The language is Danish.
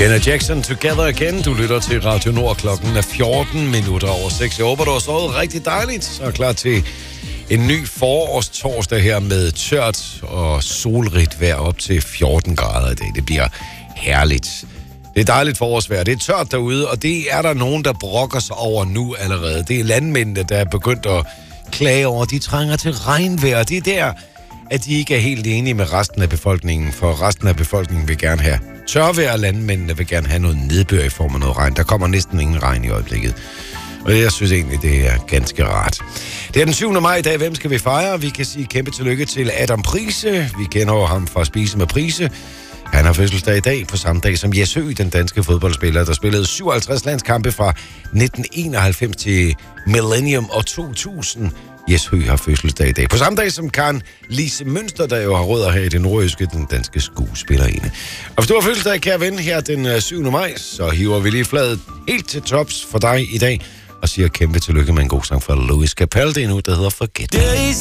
Janet Jackson, Together Again. Du lytter til Radio Nord. Klokken er 14 minutter over 6. Jeg håber, du har sovet rigtig dejligt. Så er klar til en ny forårstorsdag her med tørt og solrigt vejr op til 14 grader i dag. Det bliver herligt. Det er dejligt forårsvejr. Det er tørt derude, og det er der nogen, der brokker sig over nu allerede. Det er landmændene, der er begyndt at klage over. De trænger til regnvejr. Det er der, at de ikke er helt enige med resten af befolkningen, for resten af befolkningen vil gerne have tørvejr, og landmændene vil gerne have noget nedbør i form af noget regn. Der kommer næsten ingen regn i øjeblikket. Og jeg synes egentlig, det er ganske rart. Det er den 7. maj i dag. Hvem skal vi fejre? Vi kan sige kæmpe tillykke til Adam Prise. Vi kender jo ham fra Spise med Prise. Han har fødselsdag i dag på samme dag som Jes Høgh, den danske fodboldspiller, der spillede 57 landskampe fra 1991 til Millennium og 2000. Jes Høgh har fødselsdag i dag. På samme dag som Karen Lise Mønster, der jo har rødder her i det nordjyske, den danske skuespillerinde. Og hvis du har fødselsdag, kære ven, her den 7. maj, så hiver vi lige fladet helt til tops for dig i dag, og siger kæmpe tillykke med en god sang fra Louis Capaldi nu, der hedder Forget. Days